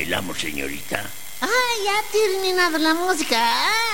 bailamos, señorita? Ah, ya ha terminado la música.